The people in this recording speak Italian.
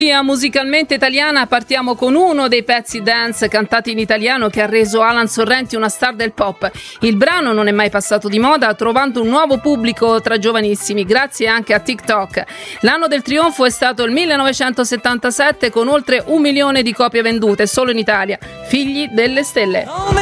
Musicalmente italiana, partiamo con uno dei pezzi dance cantati in italiano che ha reso Alan Sorrenti una star del pop. Il brano non è mai passato di moda, trovando un nuovo pubblico tra giovanissimi, grazie anche a TikTok. L'anno del trionfo è stato il 1977 con oltre 1 milione di copie vendute solo in Italia. Figli delle stelle.